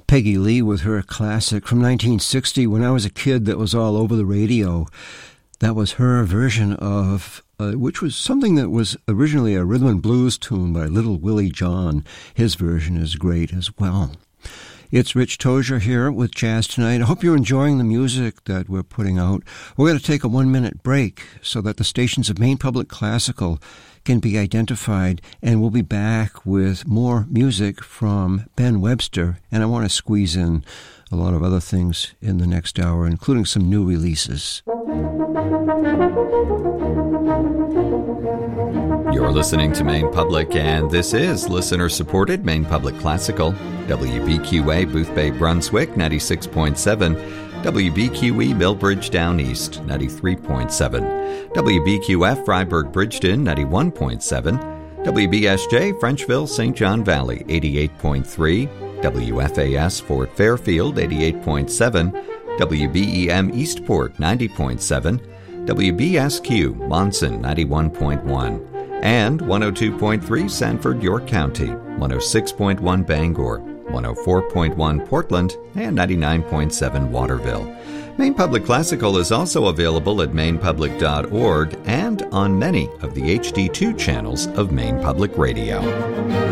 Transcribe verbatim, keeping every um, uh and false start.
Peggy Lee with her classic from nineteen sixty. When I was a kid, that was all over the radio. That was her version of, uh, which was something that was originally a rhythm and blues tune by Little Willie John. His version is great as well. It's Rich Tozier here with Jazz Tonight. I hope you're enjoying the music that we're putting out. We're going to take a one-minute break so that the stations of Maine Public Classical can be identified, and we'll be back with more music from Ben Webster, and I want to squeeze in a lot of other things in the next hour, including some new releases. You're listening to Maine Public, and this is listener-supported Maine Public Classical. W B Q A Boothbay Brunswick, ninety-six point seven. W B Q E Millbridge Down East, ninety-three point seven. W B Q F Freiburg Bridgeton, ninety-one point seven. W B S J Frenchville Saint John Valley, eighty-eight point three. W F A S Fort Fairfield, eighty-eight point seven. W B E M Eastport, ninety point seven. W B S Q Monson, ninety-one point one. And one oh two point three Sanford, York County, one oh six point one Bangor, one oh four point one Portland, and ninety-nine point seven Waterville. Maine Public Classical is also available at maine public dot org and on many of the H D two channels of Maine Public Radio.